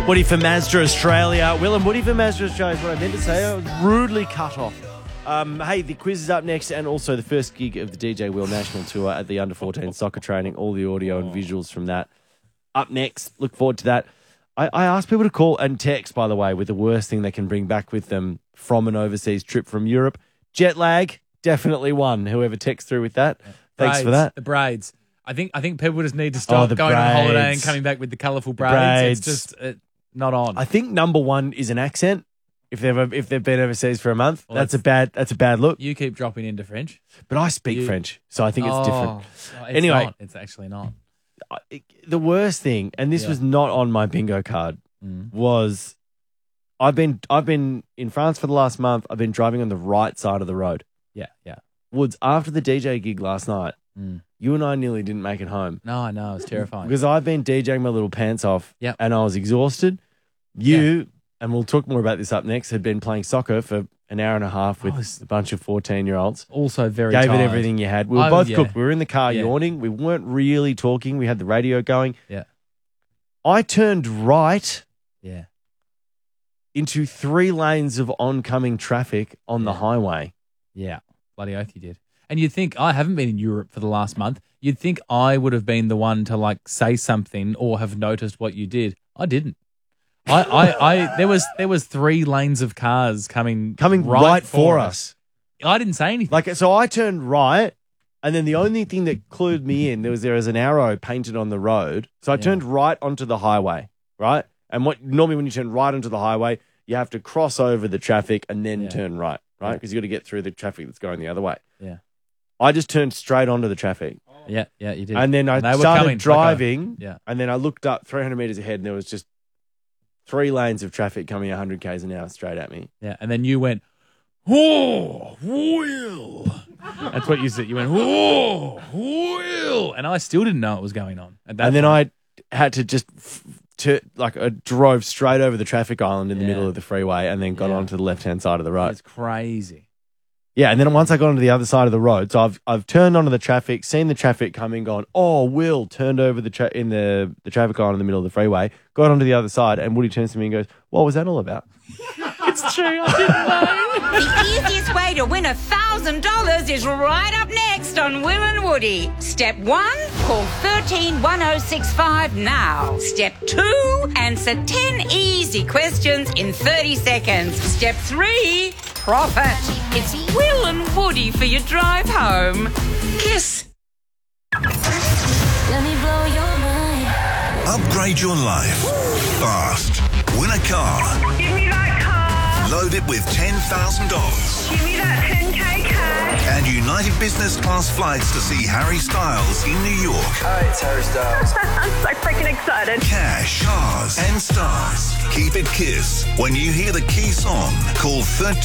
Woody for Mazda Australia. Will and Woody for Mazda Australia is what I meant to say. I was rudely cut off. Hey, the quiz is up next, and also the first gig of the DJ Will National Tour at the Under-14 soccer training. All the audio and visuals from that. Up next. Look forward to that. I asked people to call and text, by the way, with the worst thing they can bring back with them from an overseas trip from Europe. Jet lag, definitely one. Whoever texts through with that. Thanks for that. The braids. I think people just need to stop going on holiday and coming back with the colourful braids. It's just not on. I think number one is an accent. If they've been overseas for a month, that's a bad look. You keep dropping into French, but I speak French, so I think it's different. Anyway, it's actually not. The worst thing, and this was not on my bingo card, was I've been in France for the last month. I've been driving on the right side of the road. Yeah. Woods, after the DJ gig last night, you and I nearly didn't make it home. No, I know. It was terrifying. Because I've been DJing my little pants off and I was exhausted. You, and we'll talk more about this up next, had been playing soccer for an hour and a half with a bunch of 14-year-olds. Also very Gave tired. it everything you had. We were both cooked. We were in the car yawning. We weren't really talking. We had the radio going. Yeah. I turned right Yeah. into 3 lanes of oncoming traffic on the highway. Yeah. Bloody oath you did. And you'd think, I haven't been in Europe for the last month. You'd think I would have been the one to like say something or have noticed what you did. I didn't. There was 3 lanes of cars coming right for us. I didn't say anything. So I turned right, and then the only thing that clued me in, there was an arrow painted on the road. So I turned right onto the highway, right? And normally when you turn right onto the highway, you have to cross over the traffic and then turn right? Because you got to get through the traffic that's going the other way. Yeah. I just turned straight onto the traffic. Yeah, you did. And then I They were started coming, driving, Yeah. and then I looked up 300 metres ahead, and there was just 3 lanes of traffic coming 100 k's an hour straight at me. Yeah, and then you went, oh, Will. That's what you said. You went, oh, Will. And I still didn't know what was going on. And then I had to just, I drove straight over the traffic island in the middle of the freeway and then got onto the left-hand side of the road. It's crazy. Yeah, and then once I got onto the other side of the road, so I've turned onto the traffic, seen the traffic coming, gone, oh, Will, turned over the traffic island in the middle of the freeway, got onto the other side, and Woody turns to me and goes, what was that all about? It's true, I didn't know. The easiest way to win $1,000 is right up next on Will and Woody. Step 1, call 131065 now. Step 2, answer 10 easy questions in 30 seconds. Step 3, profit. It's Will and Woody for your drive home. Kiss. Let me blow your mind. Upgrade your life fast. Win a car. Give me that car. Load it with $10,000. Give me that 10K cash. And United Business Class flights to see Harry Styles in New York. Hi, it's Harry Styles. I'm so freaking excited. Cash, cars, and stars. Keep it Kiss. When you hear the key song, call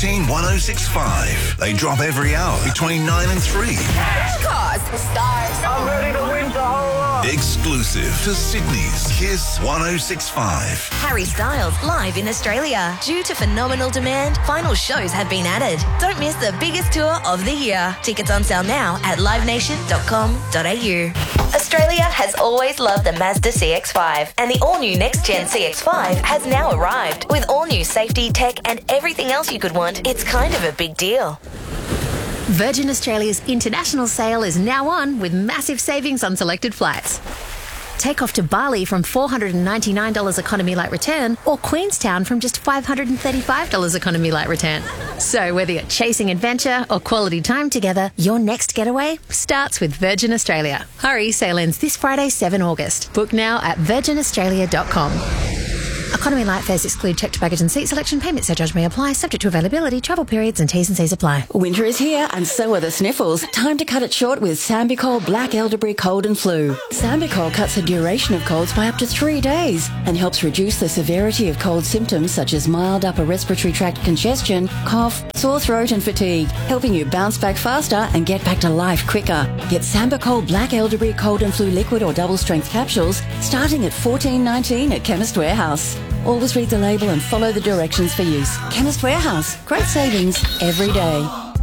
131065. They drop every hour between 9 and 3. Cars, stars. I'm ready to win the whole lot. Exclusive to Sydney's Kiss 1065. Harry Styles live in Australia. Due to phenomenal demand, final shows have been added. Don't miss the biggest tour of the year. Tickets on sale now at livenation.com.au. Australia has always loved the Mazda CX-5, and the all-new next-gen CX-5 has now arrived. With all-new safety, tech, and everything else you could want, it's kind of a big deal. Virgin Australia's international sale is now on with massive savings on selected flights. Take off to Bali from $499 economy light return, or Queenstown from just $535 economy light return. So whether you're chasing adventure or quality time together, your next getaway starts with Virgin Australia. Hurry, sale ends this Friday, 7 August. Book now at virginaustralia.com. Economy light fares exclude checked baggage and seat selection. Payment surcharge may apply, subject to availability, travel periods and T's and C's apply. Winter is here and so are the sniffles. Time to cut it short with Sambicol Black Elderberry Cold and Flu. Sambicol cuts the duration of colds by up to 3 days and helps reduce the severity of cold symptoms such as mild upper respiratory tract congestion, cough, sore throat and fatigue, helping you bounce back faster and get back to life quicker. Get Sambicol Black Elderberry Cold and Flu liquid or double strength capsules starting at $14.19 at Chemist Warehouse. Always read the label and follow the directions for use. Chemist Warehouse. Great savings every day.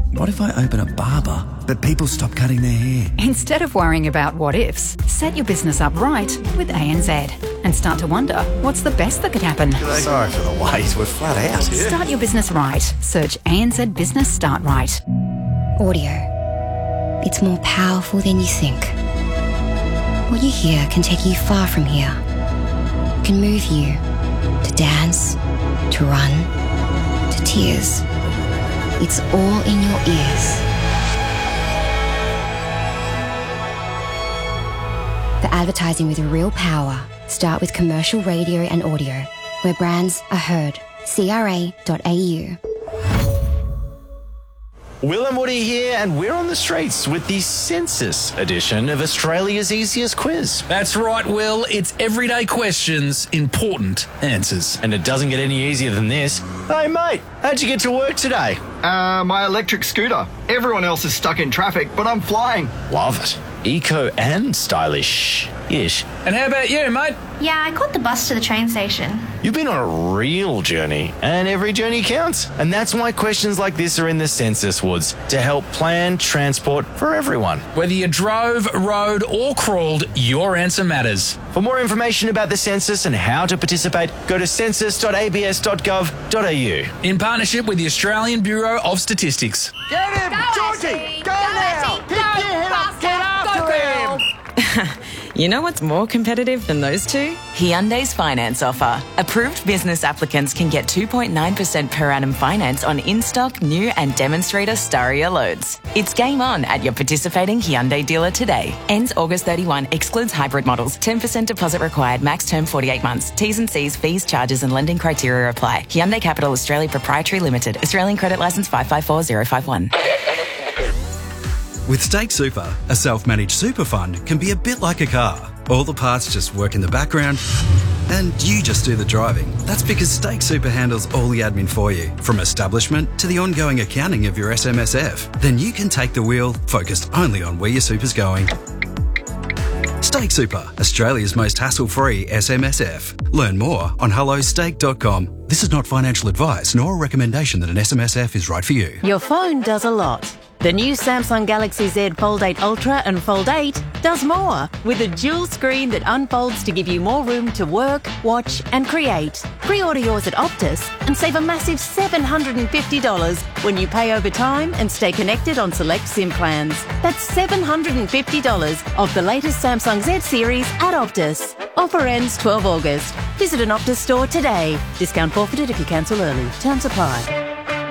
What if I open a barber, but people stop cutting their hair? Instead of worrying about what ifs, set your business up right with ANZ and start to wonder what's the best that could happen. Sorry for the wait, we're flat out. Start your business right. Search ANZ Business Start Right. Audio. It's more powerful than you think. What you hear can take you far from here. Can move you to dance, to run, to tears. It's all in your ears. For advertising with real power, start with commercial radio and audio, where brands are heard. CRA.au. Will and Woody here, and we're on the streets with the census edition of Australia's Easiest Quiz. That's right, Will. It's everyday questions, important answers. And it doesn't get any easier than this. Hey, mate, how'd you get to work today? My electric scooter. Everyone else is stuck in traffic, but I'm flying. Love it. Eco and stylish-ish. And how about you, mate? Yeah, I caught the bus to the train station. You've been on a real journey, and every journey counts. And that's why questions like this are in the Census Woods, to help plan transport for everyone. Whether you drove, rode or crawled, your answer matters. For more information about the census and how to participate, go to census.abs.gov.au. In partnership with the Australian Bureau of Statistics. Get him! Georgie! Go now! Pick your head up! Get after him! You know what's more competitive than those two? Hyundai's finance offer. Approved business applicants can get 2.9% per annum finance on in-stock, new and demonstrator Staria loads. It's game on at your participating Hyundai dealer today. Ends August 31. Excludes hybrid models. 10% deposit required. Max term 48 months. T's and C's, fees, charges and lending criteria apply. Hyundai Capital Australia Proprietary Limited. Australian Credit Licence 554051. With Stake Super, a self-managed super fund can be a bit like a car. All the parts just work in the background and you just do the driving. That's because Stake Super handles all the admin for you, from establishment to the ongoing accounting of your SMSF. Then you can take the wheel, focused only on where your super's going. Stake Super, Australia's most hassle-free SMSF. Learn more on hellostake.com. This is not financial advice nor a recommendation that an SMSF is right for you. Your phone does a lot. The new Samsung Galaxy Z Fold 8 Ultra and Fold 8 does more, with a dual screen that unfolds to give you more room to work, watch and create. Pre-order yours at Optus and save a massive $750 when you pay over time and stay connected on select SIM plans. That's $750 off the latest Samsung Z series at Optus. Offer ends 12 August. Visit an Optus store today. Discount forfeited if you cancel early. Terms apply.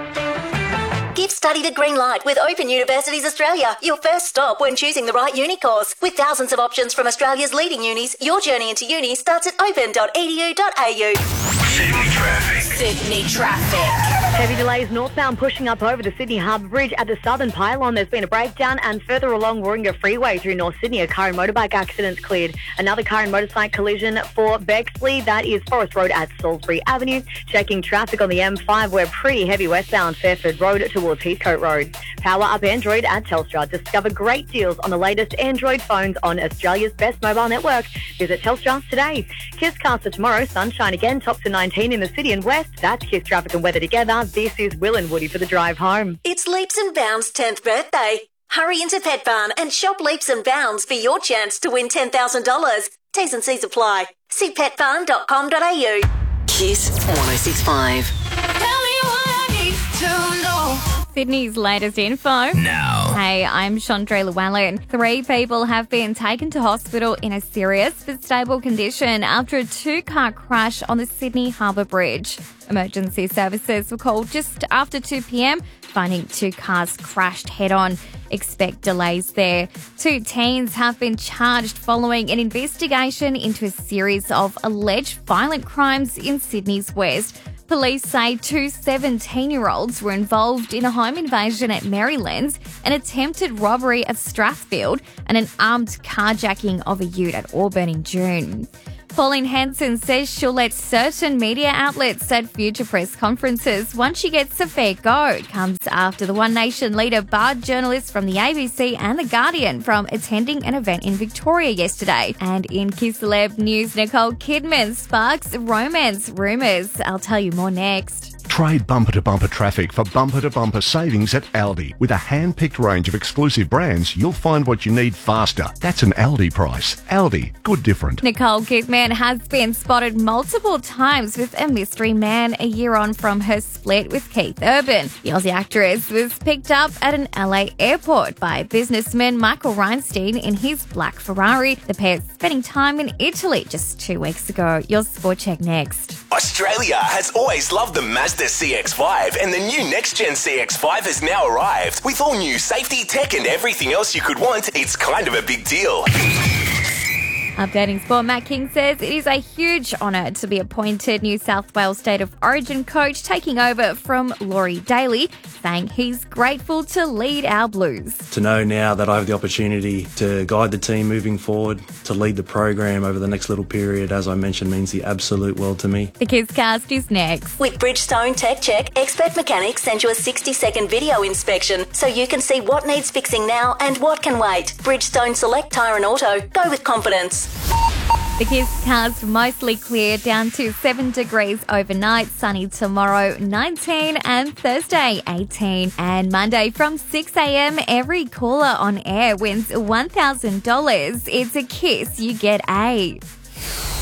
Give study the green light with Open Universities Australia, your first stop when choosing the right uni course. With thousands of options from Australia's leading unis, your journey into uni starts at open.edu.au. Sydney traffic. Sydney traffic. Heavy delays northbound pushing up over the Sydney Harbour Bridge at the southern pylon. There's been a breakdown, and further along Warringah Freeway through North Sydney, a car and motorbike accident's cleared. Another car and motorcycle collision for Bexley, that is Forest Road at Salisbury Avenue. Checking traffic on the M5, we're pretty heavy westbound Fairford Road towards Heathcote Road. Power up Android at Telstra. Discover great deals on the latest Android phones on Australia's best mobile network. Visit Telstra today. Kisscast for tomorrow, sunshine again, tops to 19 in the city and west. That's Kiss traffic and weather together. This is Will and Woody for the drive home. It's Leaps and Bounds' 10th birthday. Hurry into Pet Barn and shop Leaps and Bounds for your chance to win $10,000. T's and C's apply. See petbarn.com.au. Kiss 106.5. Tell me what I need to know. Sydney's latest info. Now. Hey, I'm Chandra Llewellyn. 3 people have been taken to hospital in a serious but stable condition after a 2-car crash on the Sydney Harbour Bridge. Emergency services were called just after 2 p.m, finding 2 cars crashed head-on. Expect delays there. 2 teens have been charged following an investigation into a series of alleged violent crimes in Sydney's west. Police say 2 17-year-olds were involved in a home invasion at Marylands, an attempted robbery at Strathfield, and an armed carjacking of a ute at Auburn in June. Pauline Hanson says she'll let certain media outlets at future press conferences once she gets a fair go. It comes after the One Nation leader barred journalists from the ABC and The Guardian from attending an event in Victoria yesterday. And in Kiss Celeb news, Nicole Kidman sparks romance rumours. I'll tell you more next. Trade bumper-to-bumper traffic for bumper-to-bumper savings at Aldi. With a hand-picked range of exclusive brands, you'll find what you need faster. That's an Aldi price. Aldi, good different. Nicole Kidman has been spotted multiple times with a mystery man a year on from her split with Keith Urban. The Aussie actress was picked up at an LA airport by businessman Michael Reinstein in his black Ferrari. The pair spending time in Italy just 2 weeks ago. Your Sport Check next. Australia has always loved the Mazda CX-5, and the new next-gen CX-5 has now arrived. With all new safety, tech and everything else you could want, it's kind of a big deal. Updating sport, Matt King says it is a huge honour to be appointed New South Wales State of Origin coach, taking over from Laurie Daly, saying he's grateful to lead our Blues. To know now that I have the opportunity to guide the team moving forward, to lead the program over the next little period, as I mentioned, means the absolute world to me. The Kisscast is next. With Bridgestone Tech Check, expert mechanics send you a 60-second video inspection so you can see what needs fixing now and what can wait. Bridgestone Select Tyre and Auto. Go with confidence. The Kisscast mostly clear, down to 7 degrees overnight. Sunny tomorrow, 19, and Thursday, 18. And Monday from 6 a.m, every caller on air wins $1,000. It's a Kiss, you get A.